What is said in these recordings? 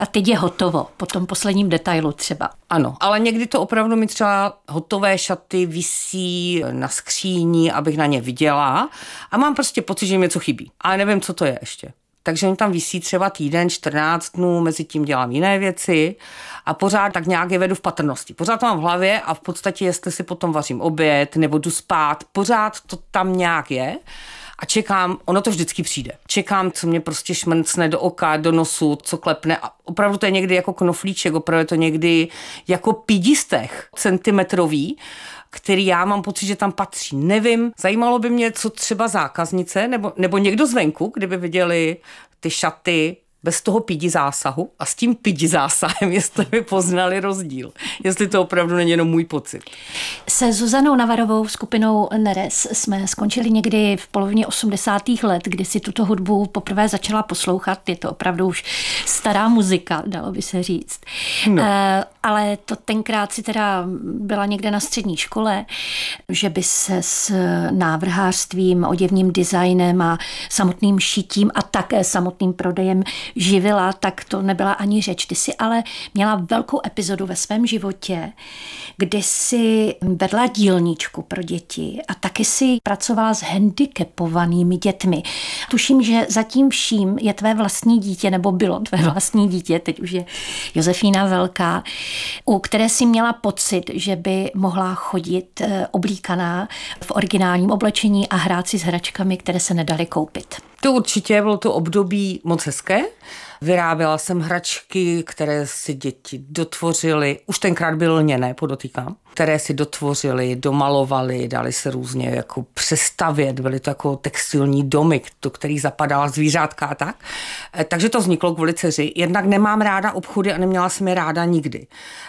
A teď je hotovo, po tom posledním detailu třeba. Ano, ale někdy to opravdu mi třeba hotové šaty visí na skříni, abych na ně viděla a mám prostě pocit, že mi něco chybí. Ale nevím, co to je ještě. Takže mi tam visí třeba týden, 14 dnů, mezi tím dělám jiné věci a pořád tak nějak je vedu v patrnosti. Pořád to mám v hlavě a v podstatě, jestli si potom vařím oběd nebo jdu spát, pořád to tam nějak je a čekám, ono to vždycky přijde. Čekám, co mě prostě šmrncne do oka, do nosu, co klepne a opravdu to je někdy jako knoflíček, opravdu je to někdy jako pídistech centimetrový, který já mám pocit, že tam patří. Nevím, zajímalo by mě, co třeba zákaznice nebo někdo zvenku, kdyby viděli ty šaty bez toho pidi zásahu a s tím pidi zásahem, jestli by poznali rozdíl. Jestli to opravdu není jenom můj pocit. Se Zuzanou Navarovou skupinou Neres jsme skončili někdy v polovině 80. let, kdy si tuto hudbu poprvé začala poslouchat. Je to opravdu už stará muzika, dalo by se říct. No. Ale to tenkrát si teda byla někde na střední škole, že by se s návrhářstvím, oděvním designem a samotným šitím a také samotným prodejem živila, tak to nebyla ani řeč. Ty jsi ale měla velkou epizodu ve svém životě, kdy jsi vedla dílničku pro děti a taky si pracovala s handicapovanými dětmi. Tuším, že za tím vším je tvé vlastní dítě, nebo bylo tvé vlastní dítě, teď už je Josefína Velká, u které si měla pocit, že by mohla chodit oblíkaná v originálním oblečení a hrát si s hračkami, které se nedaly koupit. To určitě bylo to období moc hezké. Vyráběla jsem hračky, které si děti dotvořily, už tenkrát byly lněné, podotýkám, které si dotvořily, domalovali, dali se různě jako přestavět, byly to jako textilní domy, do kterých zapadala zvířátka a tak. Takže to vzniklo kvůli dceři. Jednak nemám ráda obchody a neměla jsem je ráda nikdy.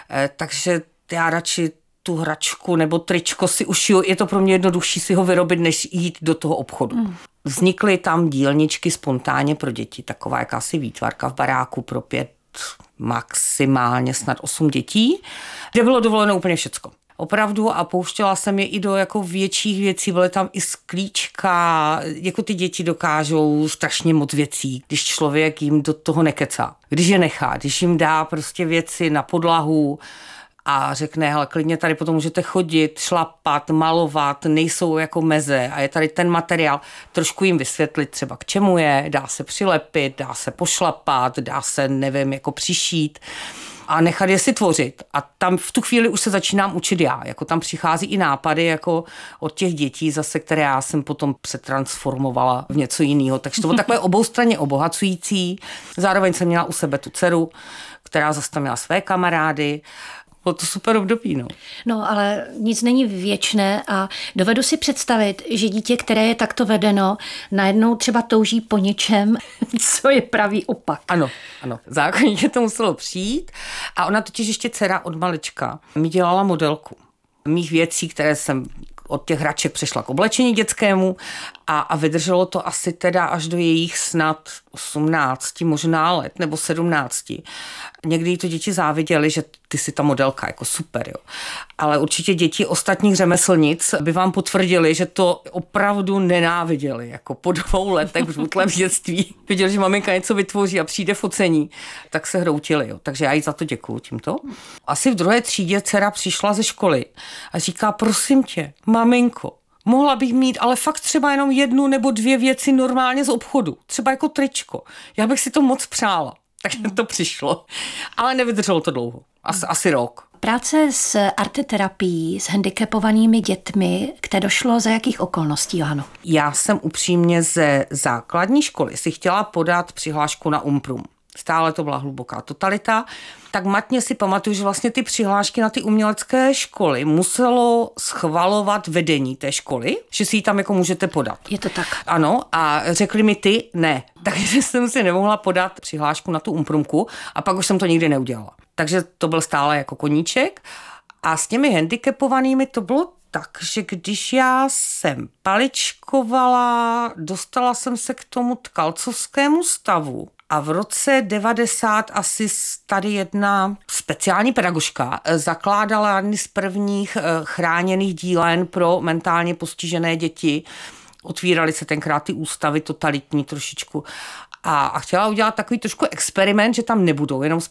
Takže já radši tu hračku nebo tričko si ušiju, je to pro mě jednodušší si ho vyrobit, než jít do toho obchodu. Vznikly tam dílničky spontánně pro děti, taková jakási výtvarka v baráku pro 5, maximálně snad 8 dětí, kde bylo dovoleno úplně všecko. Opravdu a pouštěla jsem je i do jako větších věcí, byly tam i sklíčka, jako ty děti dokážou strašně moc věcí, když člověk jim do toho nekecá. Když je nechá, když jim dá prostě věci na podlahu, a řekne, hele, klidně tady potom můžete chodit, šlapat, malovat, nejsou jako meze a je tady ten materiál, trošku jim vysvětlit třeba k čemu je, dá se přilepit, dá se pošlapat, dá se, nevím, jako přišít a nechat je si tvořit. A tam v tu chvíli už se začínám učit já, jako tam přichází i nápady jako od těch dětí zase, které já jsem potom přetransformovala v něco jiného. Takže to bylo takové oboustranně obohacující. Zároveň jsem měla u sebe tu dceru, která zase tam měla své kamarády. Bylo to super období, no. No, ale nic není věčné a dovedu si představit, že dítě, které je takto vedeno, najednou třeba touží po něčem, co je pravý opak. Ano. Zákonitě to muselo přijít a ona totiž ještě dcera od malička mi dělala modelku mých věcí, které jsem od těch hraček přešla k oblečení dětskému a vydrželo to asi teda až do jejich snad 18 možná let nebo 17. Někdy to děti záviděly, že ty jsi ta modelka, jako super, jo. Ale určitě děti ostatních řemeslnic by vám potvrdili, že to opravdu nenáviděli. Jako po 2 letech v útlém dětství viděli, že maminka něco vytvoří a přijde focení, tak se hroutili, jo. Takže já jí za to děkuju tímto. Asi v 2. třídě dcera přišla ze školy a říká, prosím tě, maminko, mohla bych mít, ale fakt třeba jenom 1 nebo 2 věci normálně z obchodu. Třeba jako tričko. Já bych si to moc přála. Takže to přišlo. Ale nevydrželo to dlouho. Asi rok. Práce s arteterapií, s handicapovanými dětmi, které došlo za jakých okolností, Johano? Já jsem upřímně ze základní školy si chtěla podat přihlášku na UMPRUM. Stále to byla hluboká totalita. Tak matně si pamatuju, že vlastně ty přihlášky na ty umělecké školy muselo schvalovat vedení té školy, že si ji tam jako můžete podat. Je to tak? Ano, a řekli mi ty ne. Takže jsem si nemohla podat přihlášku na tu UMPRUMku a pak už jsem to nikdy neudělala. Takže to byl stále jako koníček. A s těmi handicapovanými to bylo tak, že když já jsem paličkovala, dostala jsem se k tomu tkalcovskému stavu a v roce 90 asi tady jedna speciální pedagožka zakládala jedny z prvních chráněných dílen pro mentálně postižené děti. Otvíraly se tenkrát ty ústavy totalitní trošičku. a chtěla udělat takový trošku experiment, že tam nebudou jenom